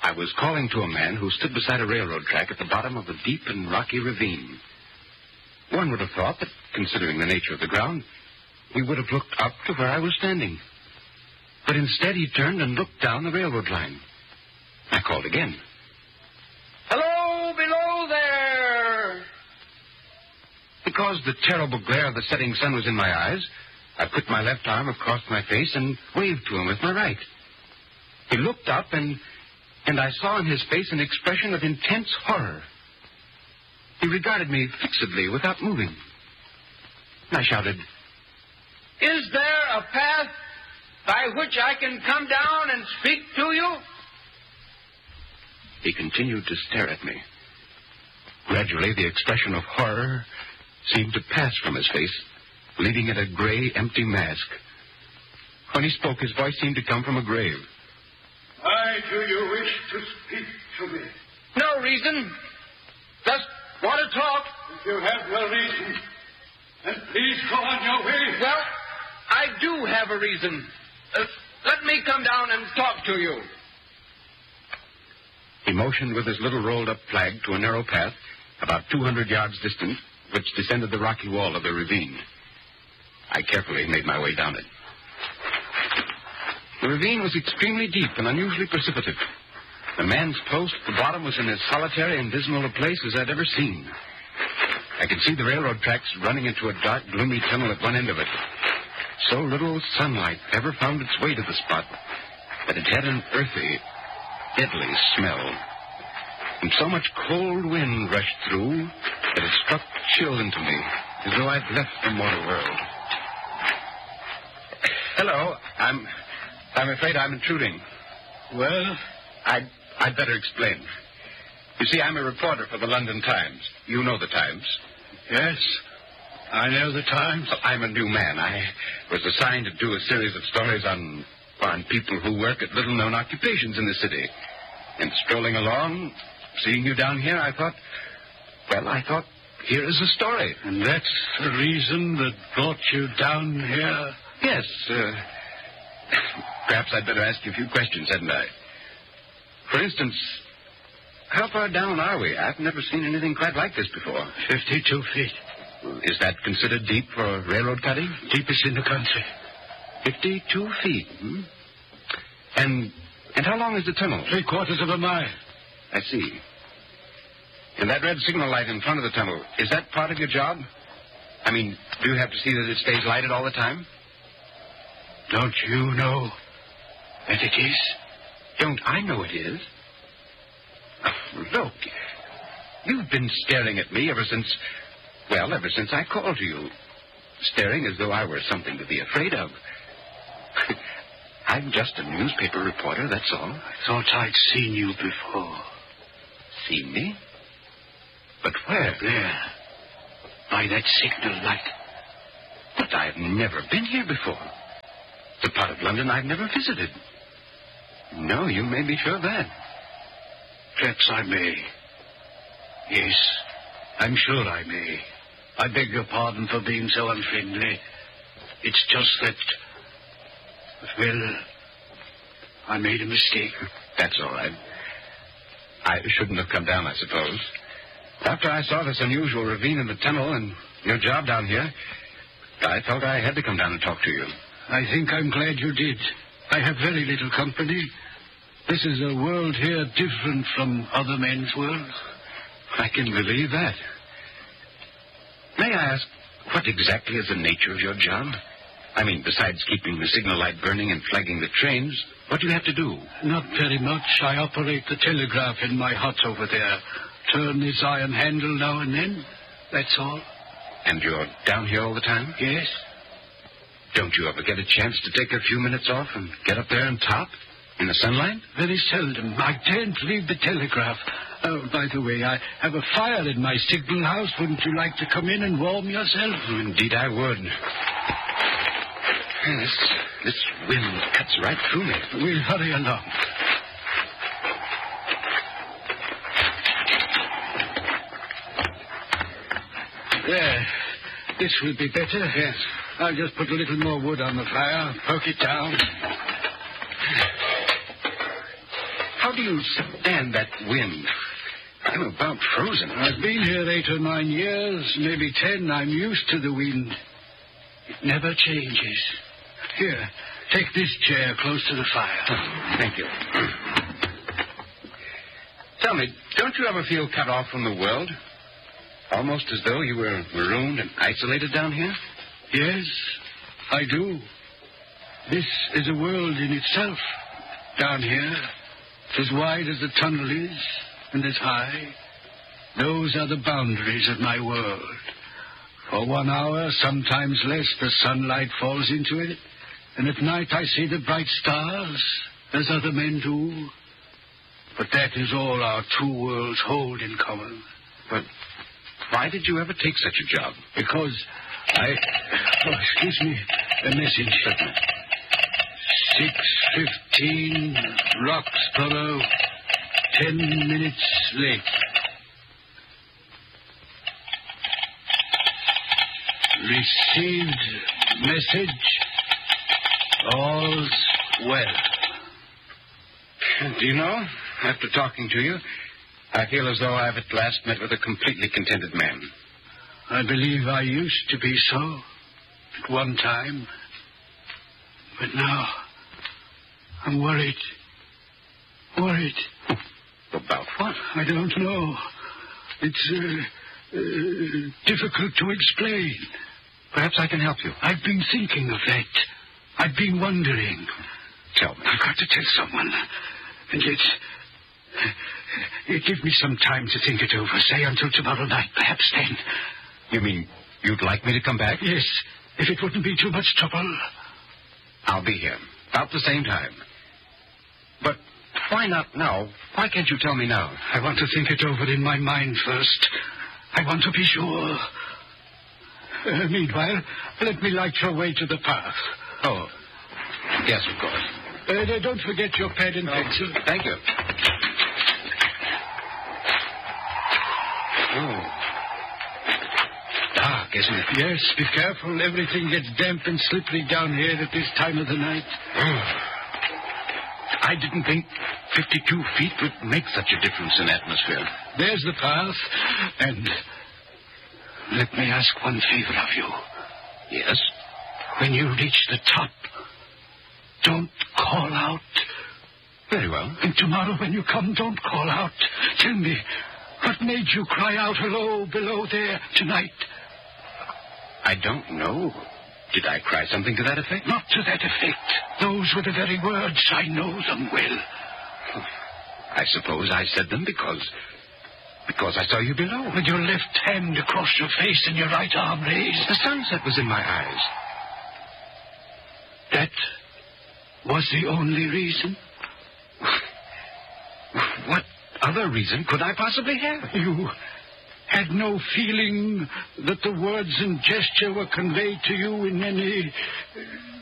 I was calling to a man who stood beside a railroad track at the bottom of a deep and rocky ravine. One would have thought that, considering the nature of the ground, he would have looked up to where I was standing. But instead he turned and looked down the railroad line. I called again. Hello, below there! Because the terrible glare of the setting sun was in my eyes, I put my left arm across my face and waved to him with my right. He looked up, and I saw in his face an expression of intense horror. He regarded me fixedly without moving. I shouted, Is there a path by which I can come down and speak to you? He continued to stare at me. Gradually, the expression of horror seemed to pass from his face, leaving it a gray, empty mask. When he spoke, his voice seemed to come from a grave. Why do you wish to speak to me? No reason. Just want to talk. If you have no reason, then please go on your way. Well, I do have a reason. Let me come down and talk to you. He motioned with his little rolled-up flag to a narrow path about 200 yards distant, which descended the rocky wall of the ravine. I carefully made my way down it. The ravine was extremely deep and unusually precipitous. The man's post at the bottom was in as solitary and dismal a place as I'd ever seen. I could see the railroad tracks running into a dark, gloomy tunnel at one end of it. So little sunlight ever found its way to the spot that it had an earthy, deadly smell. And so much cold wind rushed through that it struck chill into me, as though I'd left the mortal world. Hello, I'm afraid I'm intruding. Well? I'd better explain. You see, I'm a reporter for the London Times. You know the Times. Yes, I know the Times. Well, I'm a new man. I was assigned to do a series of stories on people who work at little-known occupations in the city. And strolling along, seeing you down here, I thought, here is a story. And that's the reason that brought you down here? Yes, perhaps I'd better ask you a few questions, hadn't I? For instance, how far down are we? I've never seen anything quite like this before. 52 feet. Is that considered deep for railroad cutting? Deepest in the country. 52 feet, And how long is the tunnel? 3/4 of a mile. I see. And that red signal light in front of the tunnel, is that part of your job? I mean, do you have to see that it stays lighted all the time? Don't you know that it is? Don't I know it is? Oh, look, you've been staring at me ever since I called to you. Staring as though I were something to be afraid of. I'm just a newspaper reporter, that's all. I thought I'd seen you before. Seen me? But where? There. By that signal light. But I've never been here before. The part of London I've never visited. No, you may be sure of that. Perhaps I may. Yes, I'm sure I may. I beg your pardon for being so unfriendly. It's just that... Well, I made a mistake. That's all right. I shouldn't have come down, I suppose. After I saw this unusual ravine in the tunnel and your job down here, I felt I had to come down and talk to you. I think I'm glad you did. I have very little company. This is a world here different from other men's worlds. I can believe that. May I ask, what exactly is the nature of your job? I mean, besides keeping the signal light burning and flagging the trains, what do you have to do? Not very much. I operate the telegraph in my hut over there. Turn this iron handle now and then. That's all. And you're down here all the time? Yes. Don't you ever get a chance to take a few minutes off and get up there and top? In the sunlight? Very seldom. I can't leave the telegraph. Oh, by the way, I have a fire in my signal house. Wouldn't you like to come in and warm yourself? Oh, indeed I would. This wind cuts right through me. We'll hurry along. There. This will be better. Yes. I'll just put a little more wood on the fire, poke it down. How How do you stand that wind? I'm about frozen. I've been here 8 or 9 years, maybe 10. I'm used to the wind. It never changes. Here, take this chair close to the fire. Oh, thank you. Tell me, don't you ever feel cut off from the world? Almost as though you were marooned and isolated down here? Yes, I do. This is a world in itself. Down here, as wide as the tunnel is, and as high. Those are the boundaries of my world. For 1 hour, sometimes less, the sunlight falls into it. And at night I see the bright stars, as other men do. But that is all our two worlds hold in common. But why did you ever take such a job? Because excuse me, a message. 6:15, Roxborough, 10 minutes late. Received message. All's well. Do you know, after talking to you, I feel as though I've at last met with a completely contented man. I believe I used to be so at one time. But now, I'm worried. Worried. About what? I don't know. It's difficult to explain. Perhaps I can help you. I've been thinking of that. I've been wondering. Tell me. I've got to tell someone. And yet, give me some time to think it over. Say until tomorrow night, perhaps then. You mean you'd like me to come back? Yes, if it wouldn't be too much trouble. I'll be here, about the same time. But why not now? Why can't you tell me now? I want to think it over in my mind first. I want to be sure. Meanwhile, let me light your way to the path. Oh, yes, of course. Don't forget your pad and pencil. Thank you. Oh. Dark, isn't it? Yes, be careful. Everything gets damp and slippery down here at this time of the night. Oh. I didn't think 52 feet would make such a difference in atmosphere. There's the path. And let me ask one favor of you. Yes? When you reach the top, don't call out. Very well. And tomorrow when you come, don't call out. Tell me, what made you cry out hello below there tonight? I don't know. Did I cry something to that effect? Not to that effect. Those were the very words. I know them well. I suppose I said them because I saw you below. With your left hand across your face and your right arm raised. The sunset was in my eyes. That was the only reason? What other reason could I possibly have? You had no feeling that the words and gesture were conveyed to you in any